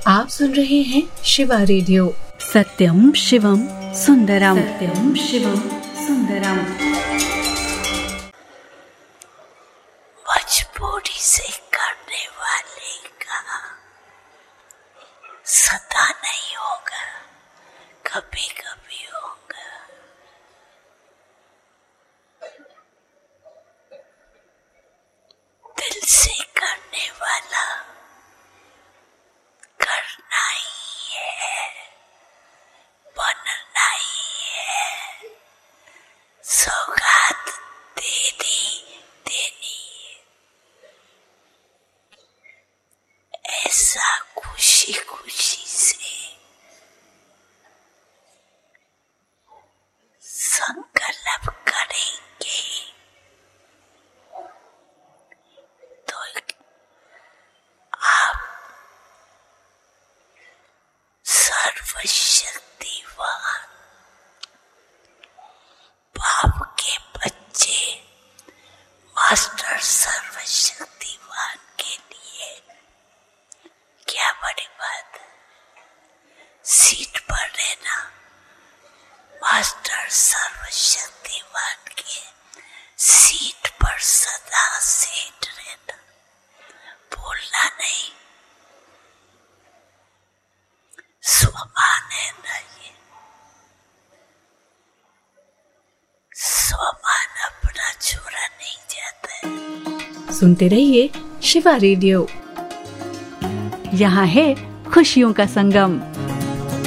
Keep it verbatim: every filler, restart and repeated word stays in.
आप सुन रहे हैं शिवा रेडियो। सत्यम शिवम सुंदरम, सत्यम शिवम सुंदरम। मजबूरी से करने वाले का सदा नहीं होगा, कभी कभी होगा। दिल से करने वाला करना ही है, बनना ही है। सौगात देनी देनी ऐसा खुशी खुशी से संकल्प करेंगे तो आप सर्वशक्तिवान बाप के बच्चे मास्टर सर्वशक्तिवान के लिए क्या बड़ी बात है। सीट पर रहना, मास्टर सर्वशक्तिवान के सीट पर सदा सेट रहना, बोलना नहीं। स्वमान है ना ये, स्वमान अपना छोड़ा नहीं जाता है। सुनते रहिए शिवा रेडियो। यहाँ है खुशियों का संगम।